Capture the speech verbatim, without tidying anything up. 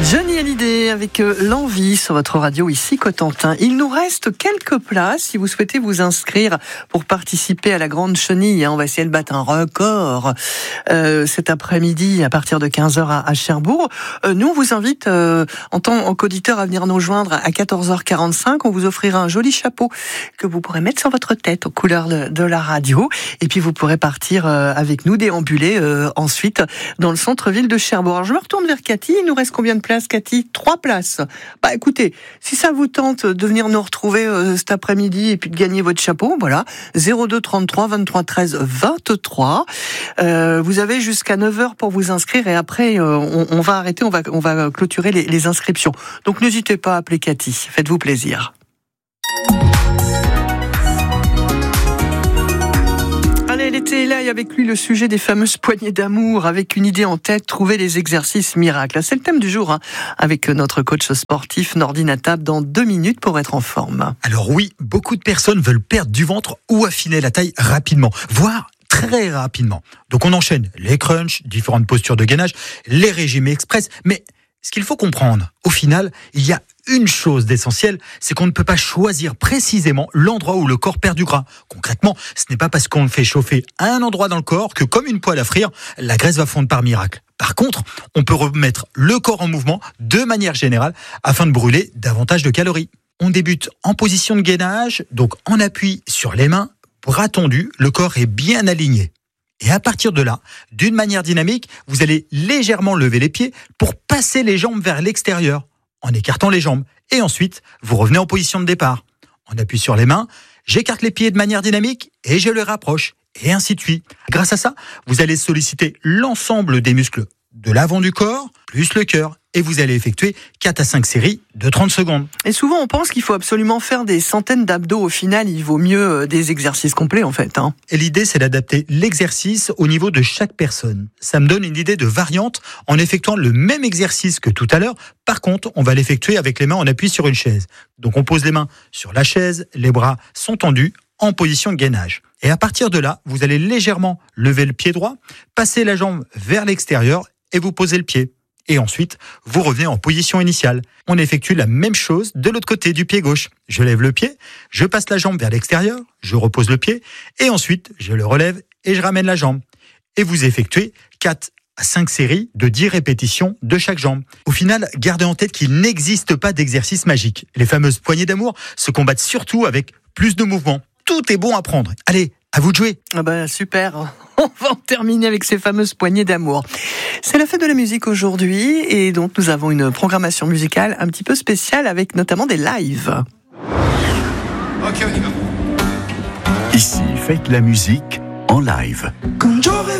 Johnny Hallyday avec l'envie sur votre radio ici Cotentin. Il nous reste quelques places si vous souhaitez vous inscrire pour participer à la Grande Chenille. On va essayer de battre un record euh, cet après-midi à partir de quinze heures à, à Cherbourg. Euh, nous on vous invite euh, en tant qu'auditeur à venir nous joindre à quatorze heures quarante-cinq. On vous offrira un joli chapeau que vous pourrez mettre sur votre tête aux couleurs de, de la radio. Et puis vous pourrez partir euh, avec nous déambuler euh, ensuite dans le centre-ville de Cherbourg. Alors je me retourne vers Cathy. Il nous reste combien de places, Cathy? Trois places. Bah écoutez, si ça vous tente de venir nous retrouver euh, cet après-midi et puis de gagner votre chapeau, voilà, zéro deux trente-trois vingt-trois treize vingt-trois. Euh, vous avez jusqu'à neuf heures pour vous inscrire et après euh, on, on va arrêter, on va, on va clôturer les, les inscriptions. Donc n'hésitez pas à appeler Cathy, faites-vous plaisir. Elle était là et avec lui le sujet des fameuses poignées d'amour, avec une idée en tête, trouver les exercices miracles. C'est le thème du jour, hein, avec notre coach sportif Nordine Attab dans deux minutes pour être en forme. Alors oui, beaucoup de personnes veulent perdre du ventre ou affiner la taille rapidement, voire très rapidement. Donc on enchaîne les crunchs, différentes postures de gainage, les régimes express, mais ce qu'il faut comprendre, au final, il y a une chose d'essentielle, c'est qu'on ne peut pas choisir précisément l'endroit où le corps perd du gras. Concrètement, ce n'est pas parce qu'on le fait chauffer à un endroit dans le corps que, comme une poêle à frire, la graisse va fondre par miracle. Par contre, on peut remettre le corps en mouvement de manière générale afin de brûler davantage de calories. On débute en position de gainage, donc en appui sur les mains, bras tendus, le corps est bien aligné. Et à partir de là, d'une manière dynamique, vous allez légèrement lever les pieds pour passer les jambes vers l'extérieur, en écartant les jambes. Et ensuite, vous revenez en position de départ. On appuie sur les mains, j'écarte les pieds de manière dynamique et je les rapproche. Et ainsi de suite. Grâce à ça, vous allez solliciter l'ensemble des muscles de l'avant du corps, plus le cœur. Et vous allez effectuer quatre à cinq séries de trente secondes. Et souvent, on pense qu'il faut absolument faire des centaines d'abdos. Au final, il vaut mieux des exercices complets, en fait. Hein. Et l'idée, c'est d'adapter l'exercice au niveau de chaque personne. Ça me donne une idée de variante en effectuant le même exercice que tout à l'heure. Par contre, on va l'effectuer avec les mains en appui sur une chaise. Donc, on pose les mains sur la chaise, les bras sont tendus en position de gainage. Et à partir de là, vous allez légèrement lever le pied droit, passer la jambe vers l'extérieur et vous posez le pied. Et ensuite, vous revenez en position initiale. On effectue la même chose de l'autre côté du pied gauche. Je lève le pied, je passe la jambe vers l'extérieur, je repose le pied, et ensuite, je le relève et je ramène la jambe. Et vous effectuez quatre à cinq séries de dix répétitions de chaque jambe. Au final, gardez en tête qu'il n'existe pas d'exercice magique. Les fameuses poignées d'amour se combattent surtout avec plus de mouvements. Tout est bon à prendre. Allez, à vous de jouer. Ah ben super, on va en terminer avec ces fameuses poignées d'amour. C'est la fête de la musique aujourd'hui et donc nous avons une programmation musicale un petit peu spéciale avec notamment des lives. Ok, on y va. Ici, faites la musique en live. Quand j'aurai